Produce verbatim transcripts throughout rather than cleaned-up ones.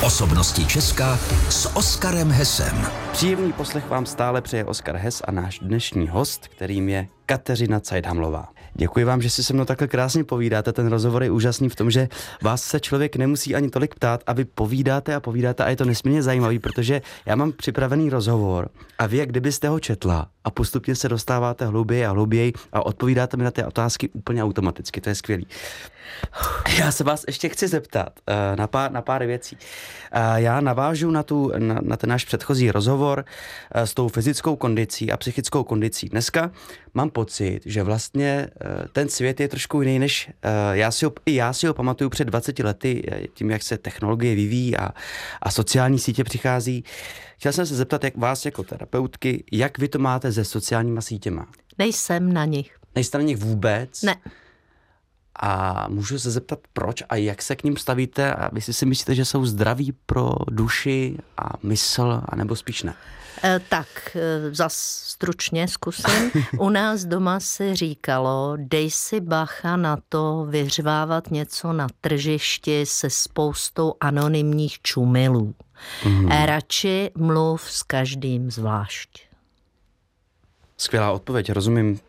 Osobnosti Česka s Oskarem Hesem. Příjemný poslech vám stále přeje Oskar Hes a náš dnešní host, kterým je Kateřina Cajdhamlová. Děkuji vám, že si se mnou takhle krásně povídáte. Ten rozhovor je úžasný v tom, že vás se člověk nemusí ani tolik ptát a vy povídáte a povídáte a je to nesmírně zajímavý, protože já mám připravený rozhovor a vy, jak kdybyste ho četla a postupně se dostáváte hlouběji a hlouběji a odpovídáte mi na ty otázky úplně automaticky. To je skvělý. Já se vás ještě chci zeptat uh, na, pár, na pár věcí. Uh, já navážu na, tu, na, na ten náš předchozí rozhovor uh, s tou fyzickou kondicí a psychickou kondicí. Dneska mám pocit, že vlastně uh, ten svět je trošku jiný, než uh, já si ho, i já si ho pamatuju před dvaceti lety, tím, jak se technologie vyvíjí a, a sociální sítě přichází. Chtěl jsem se zeptat, jak vás jako terapeutky, jak vy to máte se sociálníma sítěma? Nejsem na nich. Nejste na nich vůbec? Ne. A můžu se zeptat, proč a jak se k ním stavíte a vy si myslíte, že jsou zdraví pro duši a mysl, anebo spíš ne? E, tak, e, zas stručně zkusím. U nás doma se říkalo, dej si bacha na to vyřvávat něco na tržišti se spoustou anonymních čumilů. Mm. E, radši mluv s každým zvlášť. Skvělá odpověď, rozumím.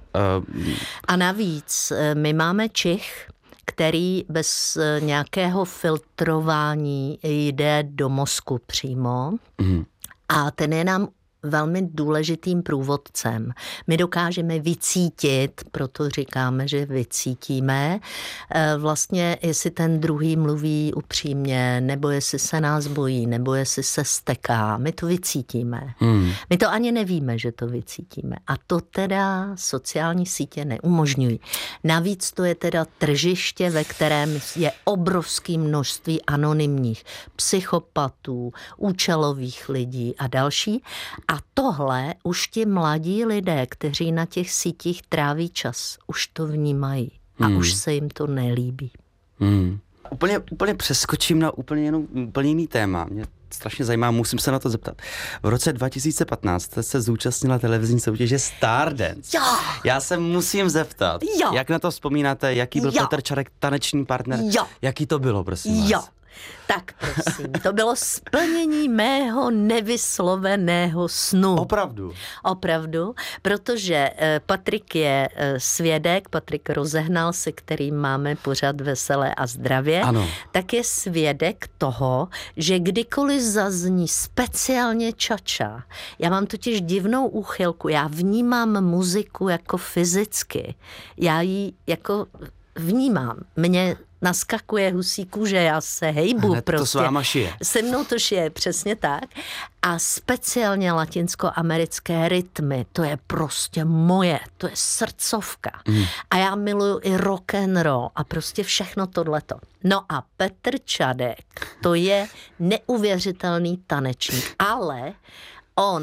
A navíc my máme čich, který bez nějakého filtrování jde do mozku přímo mm. a ten je nám velmi důležitým průvodcem. My dokážeme vycítit, proto říkáme, že vycítíme, vlastně jestli ten druhý mluví upřímně, nebo jestli se nás bojí, nebo jestli se steká. My to vycítíme. Hmm. My to ani nevíme, že to vycítíme. A to teda sociální sítě neumožňují. Navíc to je teda tržiště, ve kterém je obrovské množství anonymních psychopatů, účelových lidí a další. A tohle už ti mladí lidé, kteří na těch sítích tráví čas, už to vnímají a hmm. už se jim to nelíbí. Hmm. Úplně, úplně přeskočím na úplně, jenom, úplně jiný téma. Mě strašně zajímá, musím se na to zeptat. V roce dva tisíce patnáct jste se zúčastnila televizní soutěže Stardance. Jo. Já se musím zeptat, jo. jak na to vzpomínáte, jaký byl jo. Petr Čarek taneční partner? Jo. Jaký to bylo, prosím vás? Jo. Tak prosím, to bylo splnění mého nevysloveného snu. Opravdu? Opravdu, protože Patrik je svědek, Patrik Rozehnal, se kterým máme pořad Veselé a zdravě, ano. tak je svědek toho, že kdykoliv zazní speciálně čača, já mám totiž divnou úchylku, já vnímám muziku jako fyzicky, já ji jako vnímám, mě naskakuje husí kůže, já se hejbu hned prostě. To s váma šije. Se mnou to šije, přesně tak. A speciálně latinskoamerické rytmy, to je prostě moje, to je srdcovka. Mm. A já miluju i rock and roll a prostě všechno tohleto. No a Petr Čadek, to je neuvěřitelný tanečník, ale on...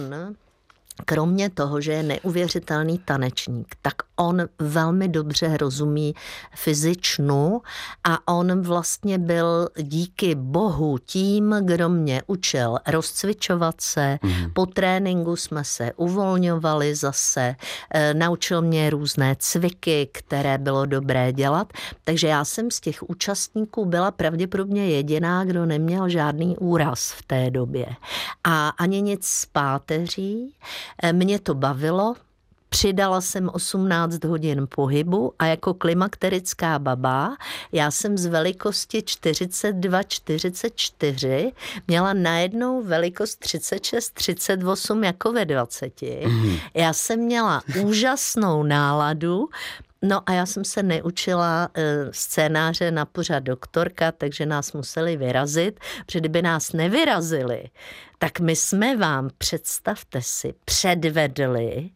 Kromě toho, že je neuvěřitelný tanečník, tak on velmi dobře rozumí fyzičnu a on vlastně byl díky bohu tím, kdo mě učil rozcvičovat se. Mm. Po tréninku jsme se uvolňovali zase, e, naučil mě různé cviky, které bylo dobré dělat. Takže já jsem z těch účastníků byla pravděpodobně jediná, kdo neměl žádný úraz v té době. A ani nic z páteří. Mě to bavilo, přidala jsem osmnáct hodin pohybu a jako klimakterická baba, já jsem z velikosti čtyřicet dva čtyřicet čtyři měla najednou velikost třicet šest třicet osm jako ve dvaceti. Mm. Já jsem měla úžasnou náladu. No a já jsem se neučila e, scénáře na pořad doktorka, takže nás museli vyrazit, protože kdyby nás nevyrazili, tak my jsme vám, představte si, předvedli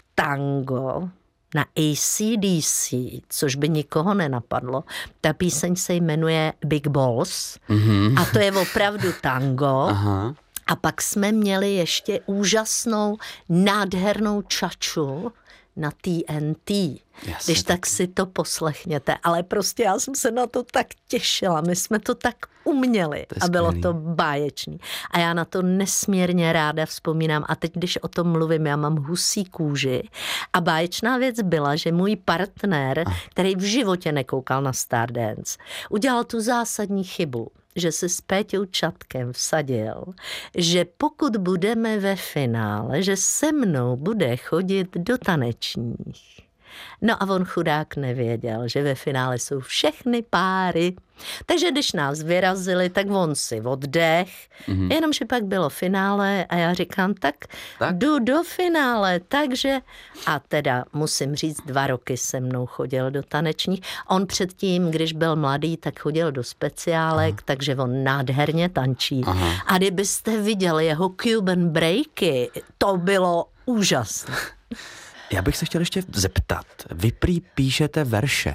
tango na A C D C, což by nikoho nenapadlo. Ta píseň se jmenuje Big Balls mm-hmm. a to je opravdu tango. Aha. A pak jsme měli ještě úžasnou, nádhernou čaču na T N T. Jasně, Když tak, tak si to poslechněte. Ale prostě já jsem se na to tak těšila. My jsme to tak uměli to a bylo to báječný. A já na to nesmírně ráda vzpomínám. A teď, když o tom mluvím, já mám husí kůži. A báječná věc byla, že můj partner, který v životě nekoukal na Stardance, udělal tu zásadní chybu, že se s Péťou Čapkem vsadil, že pokud budeme ve finále, že se mnou bude chodit do tanečních. No a on chudák nevěděl, že ve finále jsou všechny páry. Takže když nás vyrazili, tak on si oddech, mm-hmm. jenomže pak bylo finále a já říkám, tak, tak jdu do finále, takže a teda musím říct, dva roky se mnou chodil do tanečních. On předtím, když byl mladý, tak chodil do speciálek, aha. takže on nádherně tančí. Aha. A kdybyste viděli jeho Cuban breaky, to bylo úžasné. Já bych se chtěl ještě zeptat, vy prý píšete verše.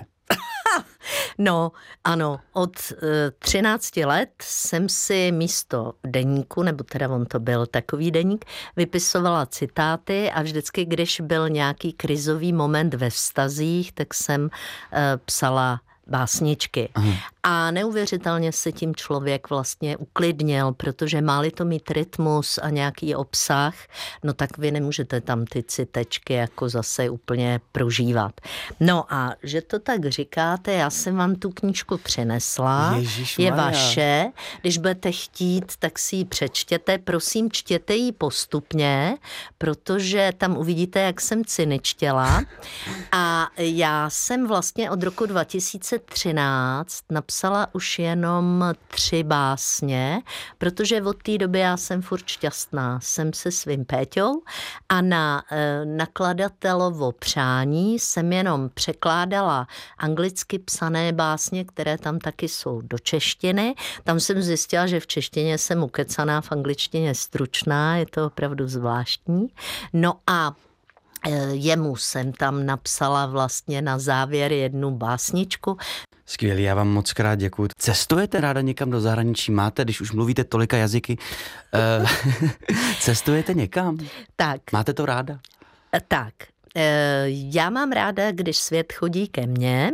No, ano, od třinácti let jsem si místo deníku, nebo teda on to byl takový deník, vypisovala citáty a vždycky, když byl nějaký krizový moment ve vztazích, tak jsem uh, psala básničky. Aha. A neuvěřitelně se tím člověk vlastně uklidnil, protože má-li to mít rytmus a nějaký obsah, no tak vy nemůžete tam ty citečky jako zase úplně prožívat. No a že to tak říkáte, já jsem vám tu knížku přinesla, je vaše, když budete chtít, tak si ji přečtěte, prosím, čtěte ji postupně, protože tam uvidíte, jak jsem cyničtěla. A já jsem vlastně od roku dva tisíce třináct napsala už jenom tři básně, protože od té doby já jsem furt šťastná. Jsem se svým Péťou a na e, nakladatelovo přání jsem jenom překládala anglicky psané básně, které tam taky jsou do češtiny. Tam jsem zjistila, že v češtině jsem ukecaná, v angličtině stručná, je to opravdu zvláštní. No a jemu jsem tam napsala vlastně na závěr jednu básničku. Skvělý, já vám moc krát děkuju. Cestujete ráda někam do zahraničí? Máte, když už mluvíte tolika jazyky, uh, cestujete někam? Tak. Máte to ráda? Tak, já mám ráda, když svět chodí ke mně.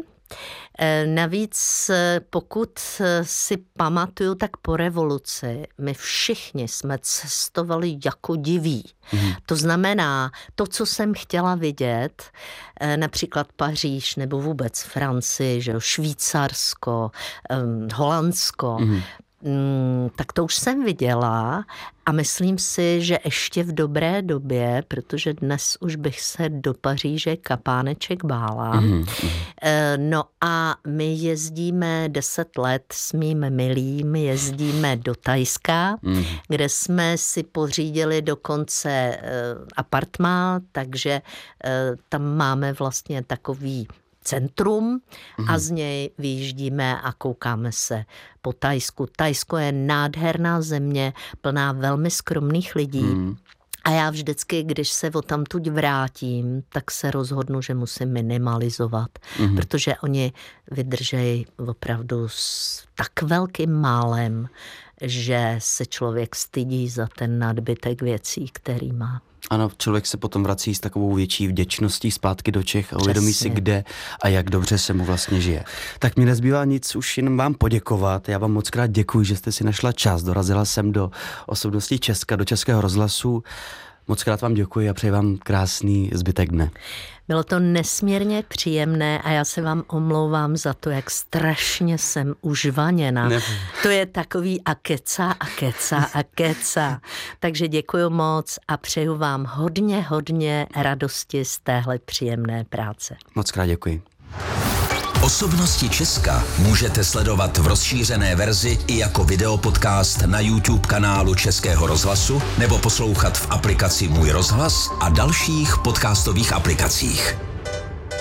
Navíc, pokud si pamatuju, tak po revoluci my všichni jsme cestovali jako diví. Mm. To znamená, to, co jsem chtěla vidět, například Paříž nebo vůbec Francii, že jo, Švýcarsko, Holandsko, mm. tak to už jsem viděla a myslím si, že ještě v dobré době, protože dnes už bych se do Paříže kapáneček bála. Mm-hmm. No a my jezdíme deset let s mým milým, jezdíme do Thajska, mm-hmm. kde jsme si pořídili dokonce apartmán, takže tam máme vlastně takový centrum a z něj vyjíždíme a koukáme se po Thajsku. Thajsko je nádherná země, plná velmi skromných lidí. Mm. A já vždycky, když se odtamtud vrátím, tak se rozhodnu, že musím minimalizovat, mm. protože oni vydržejí opravdu s tak velkým málem, že se člověk stydí za ten nadbytek věcí, který má. Ano, člověk se potom vrací s takovou větší vděčností zpátky do Čech a uvědomí si, kde a jak dobře se mu vlastně žije. Tak mi nezbývá nic, už jenom vám poděkovat. Já vám moc krát děkuji, že jste si našla čas. Dorazila jsem do Osobností Česka, do Českého rozhlasu. Moc krát vám děkuji a přeji vám krásný zbytek dne. Bylo to nesmírně příjemné a já se vám omlouvám za to, jak strašně jsem užvaněna. Ne. To je takový a keca a keca a keca. Takže děkuji moc a přeju vám hodně, hodně radosti z téhle příjemné práce. Moc krát děkuji. Osobnosti Česka můžete sledovat v rozšířené verzi i jako videopodcast na YouTube kanálu Českého rozhlasu nebo poslouchat v aplikaci Můj rozhlas a dalších podcastových aplikacích.